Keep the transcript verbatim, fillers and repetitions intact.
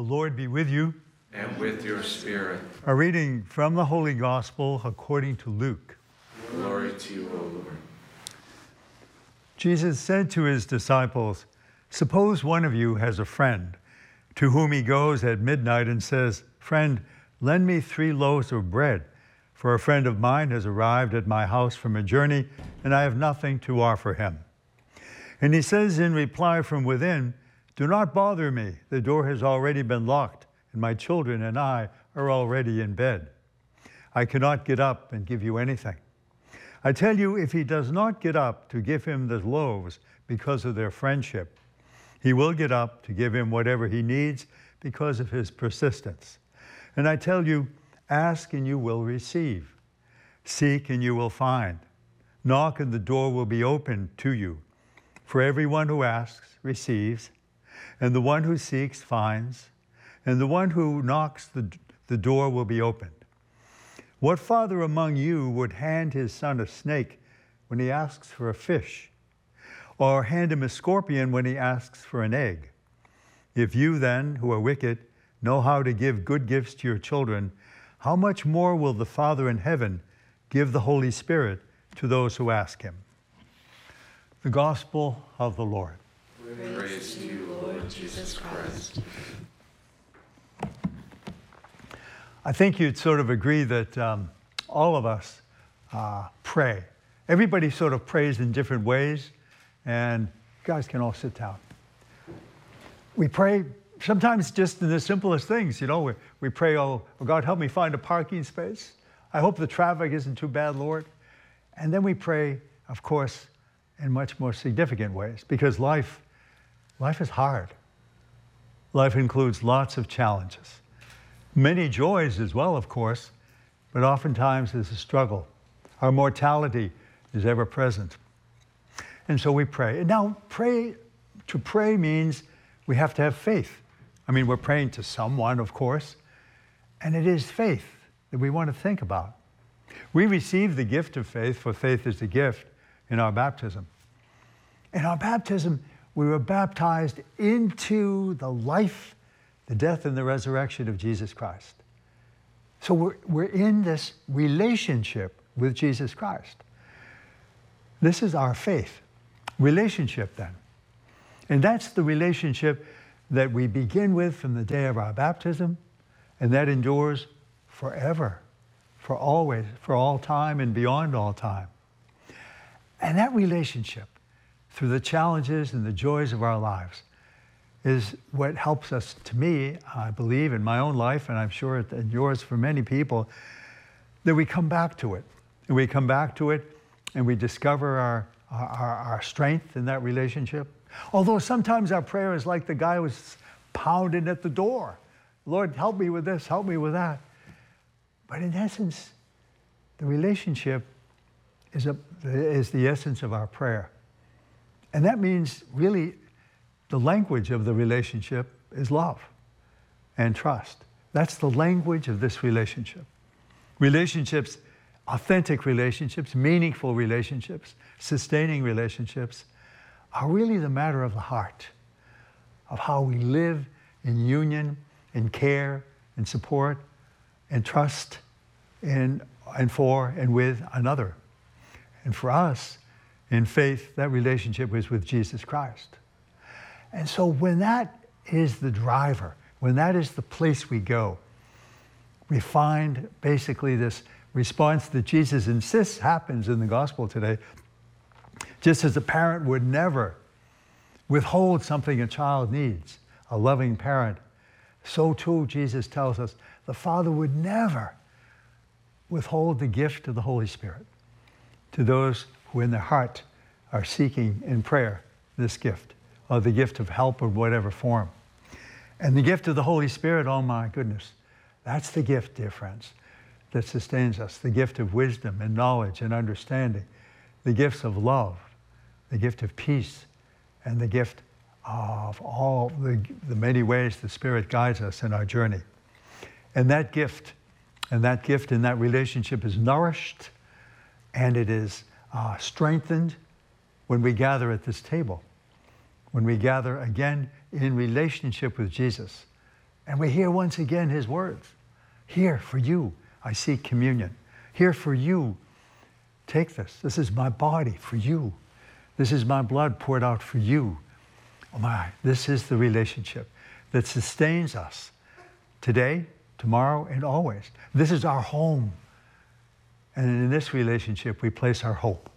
The Lord be with you. And with your spirit. A reading from the Holy Gospel according to Luke. Glory to you, O Lord. Jesus said to his disciples, "Suppose one of you has a friend to whom he goes at midnight and says, 'Friend, lend me three loaves of bread, for a friend of mine has arrived at my house from a journey, and I have nothing to offer him.' And he says in reply from within, 'Do not bother me. The door has already been locked, and my children and I are already in bed. I cannot get up and give you anything.' I tell you, if he does not get up to give him the loaves because of their friendship, he will get up to give him whatever he needs because of his persistence. And I tell you, ask and you will receive. Seek and you will find. Knock and the door will be opened to you. For everyone who asks receives, and the one who seeks finds, and the one who knocks, the, the door will be opened. What father among you would hand his son a snake when he asks for a fish, or hand him a scorpion when he asks for an egg? If you then, who are wicked, know how to give good gifts to your children, how much more will the Father in heaven give the Holy Spirit to those who ask him?" The Gospel of the Lord. Praise, Praise to you, Lord Jesus Christ. I think you'd sort of agree that um, all of us uh, pray. Everybody sort of prays in different ways, and you guys can all sit down. We pray sometimes just in the simplest things, you know. We, we pray, oh, oh, God, help me find a parking space. I hope the traffic isn't too bad, Lord. And then we pray, of course, in much more significant ways, because life, life is hard. Life includes lots of challenges. Many joys as well, of course, but oftentimes there's a struggle. Our mortality is ever present. And so we pray. And now, pray, to pray means we have to have faith. I mean, we're praying to someone, of course, and it is faith that we want to think about. We receive the gift of faith, for faith is a gift, in our baptism. In our baptism, we were baptized into the life, the death and the resurrection of Jesus Christ. So we're, we're in this relationship with Jesus Christ. This is our faith. Relationship then. And that's the relationship that we begin with from the day of our baptism, and that endures forever, for always, for all time and beyond all time. And that relationship, through the challenges and the joys of our lives, is what helps us, to me, I believe, in my own life, and I'm sure in yours for many people, that we come back to it. And we come back to it and we discover our, our, our strength in that relationship. Although sometimes our prayer is like the guy who was pounding at the door. Lord, help me with this, help me with that. But in essence, the relationship is, a, is the essence of our prayer. And that means really the language of the relationship is love and trust. That's the language of this relationship. Relationships, authentic relationships, meaningful relationships, sustaining relationships, are really the matter of the heart, of how we live in union, in care, in support, and trust in, and for and with another. And for us, in faith, that relationship is with Jesus Christ. And so when that is the driver, when that is the place we go, we find basically this response that Jesus insists happens in the gospel today. Just as a parent would never withhold something a child needs, a loving parent, so too, Jesus tells us, the Father would never withhold the gift of the Holy Spirit to those who in their heart are seeking in prayer this gift, or the gift of help of whatever form. And the gift of the Holy Spirit, oh my goodness, that's the gift, dear friends, that sustains us, the gift of wisdom and knowledge and understanding, the gifts of love, the gift of peace, and the gift of all the, the many ways the Spirit guides us in our journey. And that gift, and that gift in that relationship is nourished, and it is uh, strengthened when we gather at this table, when we gather again in relationship with Jesus, And we hear once again his words. Here for you, I seek communion. Here for you, take this. This is my body for you. This is my blood poured out for you. Oh my, this is the relationship that sustains us today, tomorrow, and always. This is our home. And in this relationship, we place our hope.